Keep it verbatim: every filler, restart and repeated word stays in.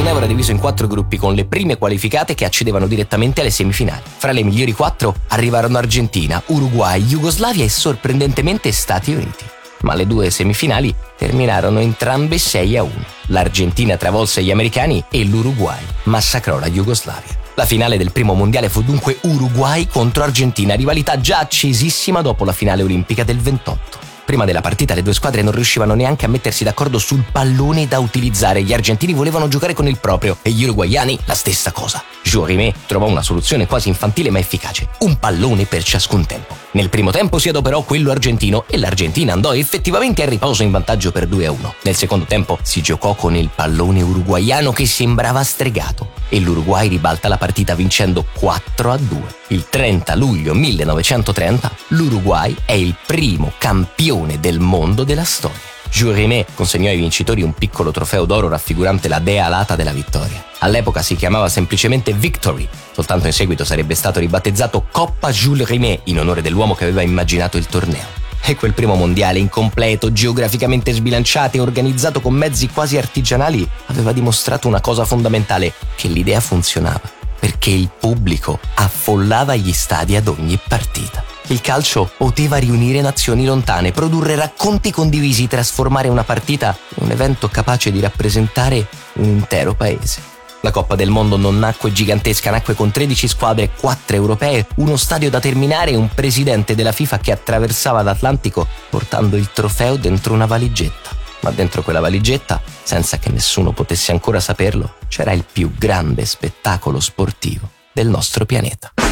torneo era diviso in quattro gruppi con le prime qualificate che accedevano direttamente alle semifinali. Fra le migliori quattro arrivarono Argentina, Uruguay, Jugoslavia e sorprendentemente Stati Uniti. Ma le due semifinali terminarono entrambe sei a uno. L'Argentina travolse gli americani e l'Uruguay massacrò la Jugoslavia. La finale del primo mondiale fu dunque Uruguay contro Argentina, rivalità già accesissima dopo la finale olimpica del ventotto. Prima della partita le due squadre non riuscivano neanche a mettersi d'accordo sul pallone da utilizzare. Gli argentini volevano giocare con il proprio e gli uruguaiani la stessa cosa. Jules Rimet trovò una soluzione quasi infantile ma efficace: un pallone per ciascun tempo. Nel primo tempo si adoperò quello argentino e l'Argentina andò effettivamente a riposo in vantaggio per due a uno. Nel secondo tempo si giocò con il pallone uruguaiano che sembrava stregato e l'Uruguay ribalta la partita vincendo quattro a due. Il trenta luglio millenovecentotrenta l'Uruguay è il primo campione del mondo della storia. Jules Rimet consegnò ai vincitori un piccolo trofeo d'oro raffigurante la dea alata della vittoria. All'epoca si chiamava semplicemente Victory, soltanto in seguito sarebbe stato ribattezzato Coppa Jules Rimet in onore dell'uomo che aveva immaginato il torneo. E quel primo mondiale incompleto, geograficamente sbilanciato e organizzato con mezzi quasi artigianali aveva dimostrato una cosa fondamentale: che l'idea funzionava, perché il pubblico affollava gli stadi ad ogni partita. Il calcio poteva riunire nazioni lontane, produrre racconti condivisi, trasformare una partita in un evento capace di rappresentare un intero paese. La Coppa del Mondo non nacque gigantesca, nacque con tredici squadre, quattro europee, uno stadio da terminare e un presidente della FIFA che attraversava l'Atlantico portando il trofeo dentro una valigetta. Ma dentro quella valigetta, senza che nessuno potesse ancora saperlo, c'era il più grande spettacolo sportivo del nostro pianeta.